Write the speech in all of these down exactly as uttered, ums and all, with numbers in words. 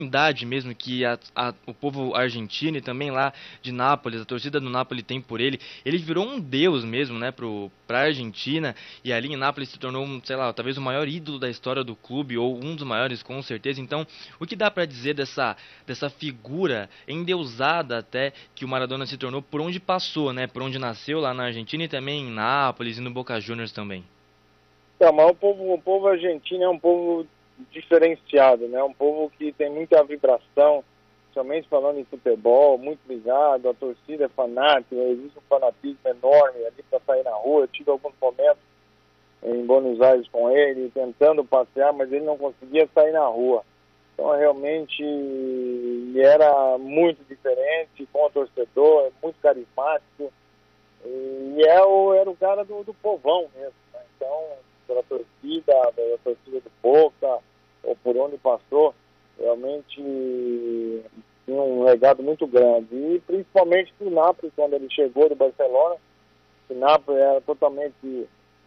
idade mesmo que a, a- o povo argentino e também lá de Nápoles, a torcida do Nápoles tem por ele. Ele virou um deus mesmo, né, pro, pra Argentina, e ali em Nápoles se tornou, um, sei lá, talvez o maior ídolo da história do clube, ou um dos maiores com certeza. Então, o que dá pra dizer dessa, dessa figura endeusada até que o Maradona se tornou por onde passou, né, por onde nasceu lá na Argentina e também em Nápoles e no Boca Juniors também? Então, mas o povo, o povo argentino é um povo diferenciado, né? Um povo que tem muita vibração, somente falando em futebol, muito ligado, a torcida é fanática, existe um fanatismo enorme ali para sair na rua. Eu tive alguns momentos em Buenos Aires com ele, tentando passear, mas ele não conseguia sair na rua. Então, realmente, ele era muito diferente com o torcedor, muito carismático, e é o, era o cara do, do povão mesmo, né? Então, pela torcida, pela torcida do Boca, ou por onde passou, realmente tinha um legado muito grande. E principalmente do Napoli, quando ele chegou do Barcelona, o Napoli era totalmente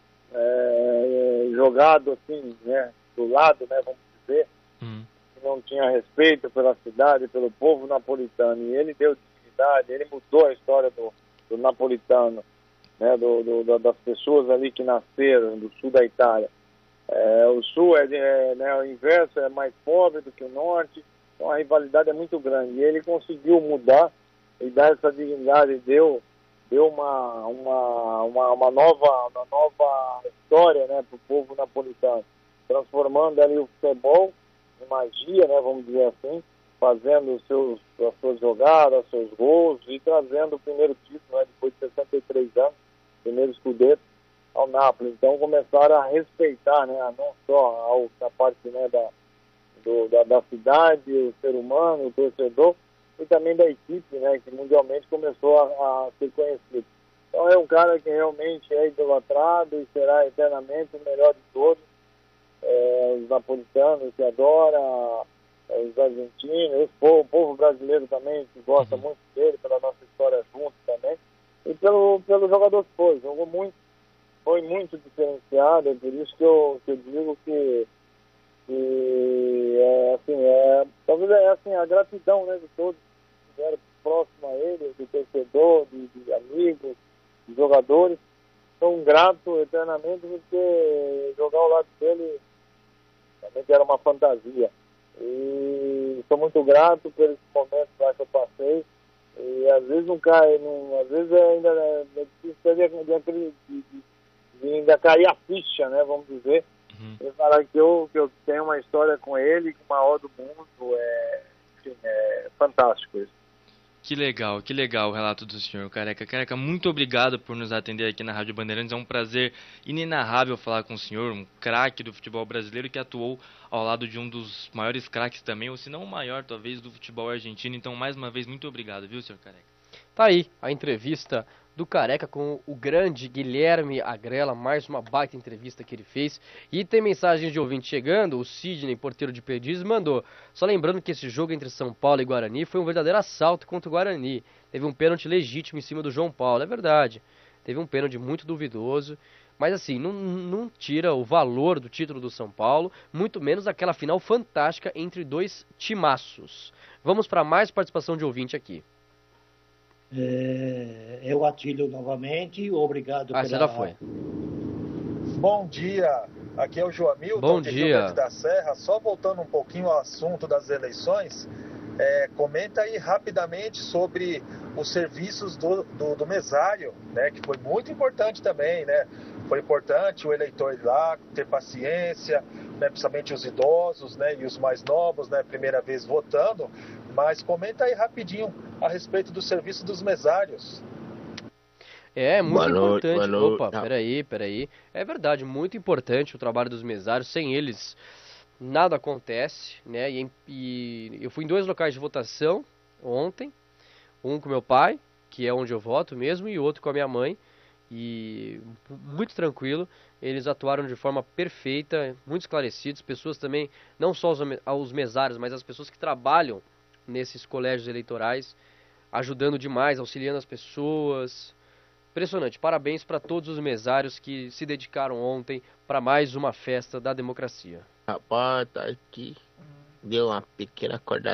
é, jogado assim, né, do lado, né, vamos dizer, Hum. não tinha respeito pela cidade, pelo povo napolitano. E ele deu dignidade, ele mudou a história do, do napolitano, né, do, do, das pessoas ali que nasceram do sul da Itália. É, o sul é, é né, o inverso, é mais pobre do que o norte, então a rivalidade é muito grande. E ele conseguiu mudar e dar essa dignidade, deu, deu uma, uma, uma, uma nova, uma nova história, né, para o povo napolitano, transformando ali o futebol em magia, né, vamos dizer assim, fazendo os seus, as suas jogadas, seus gols e trazendo o primeiro título, né, depois de sessenta e três anos, primeiro escudeto ao Napoli. Então começaram a respeitar, né, não só a, a parte, né, da, do, da, da cidade, o ser humano, o torcedor, e também da equipe, né, que mundialmente começou a, a ser conhecido. Então é um cara que realmente é idolatrado e será eternamente o melhor de todos. É, os napolitanos que adoram, é, os argentinos, o povo, o povo brasileiro também, que gosta Uhum. muito dele, pela nossa história junto também, e pelo, pelo jogador que foi, jogou muito, foi muito diferenciado, é por isso que eu, que eu digo que, que é, assim, é, talvez é assim, a gratidão, né, de todos que estiveram próximo a ele, do torcedor, de, de amigos, de jogadores, são gratos eternamente porque jogar ao lado dele realmente era uma fantasia. E sou muito grato por esses momentos lá que eu passei. E às vezes não cai, não, às vezes é ainda é difícil de, de, de, de, de ainda cair a ficha, né, vamos dizer. Uhum. E falar que eu, que eu tenho uma história com ele, com o maior do mundo, é, enfim, é fantástico isso. Que legal, que legal o relato do senhor Careca. Careca, muito obrigado por nos atender aqui na Rádio Bandeirantes. É um prazer inenarrável falar com o senhor, um craque do futebol brasileiro que atuou ao lado de um dos maiores craques também, ou se não o maior, talvez, do futebol argentino. Então, mais uma vez, muito obrigado, viu, senhor Careca? Tá aí a entrevista do Careca com o grande Guilherme Agrela, mais uma baita entrevista que ele fez. E tem mensagens de ouvinte chegando, o Sidney, porteiro de Perdiz, mandou. Só lembrando que esse jogo entre São Paulo e Guarani foi um verdadeiro assalto contra o Guarani. Teve um pênalti legítimo em cima do João Paulo, é verdade. Teve um pênalti muito duvidoso. Mas assim, não, não tira o valor do título do São Paulo, muito menos aquela final fantástica entre dois timaços. Vamos para mais participação de ouvinte aqui. É, é o Atílio novamente, obrigado Ah, pela... você já foi. Bom dia, aqui é o Joamilton Bom de dia. Rio Grande da Serra. Só voltando um pouquinho ao assunto das eleições, é, comenta aí rapidamente sobre os serviços do, do, do mesário, né, que foi muito importante também, né? Foi importante o eleitor ir lá, ter paciência, né, principalmente os idosos, né, e os mais novos, né, primeira vez votando, mas comenta aí rapidinho a respeito do serviço dos mesários. É, muito Boa noite, importante. boa noite. Opa, peraí, peraí. É verdade, muito importante o trabalho dos mesários. Sem eles, nada acontece, né? E, e eu fui em dois locais de votação ontem. Um com meu pai, que é onde eu voto mesmo, e outro com a minha mãe. E muito tranquilo. Eles atuaram de forma perfeita, muito esclarecidos. Pessoas também, não só os, os mesários, mas as pessoas que trabalham nesses colégios eleitorais, ajudando demais, auxiliando as pessoas. Impressionante. Parabéns para todos os mesários que se dedicaram ontem para mais uma festa da democracia. Rapaz, tá aqui. deu uma pequena acordada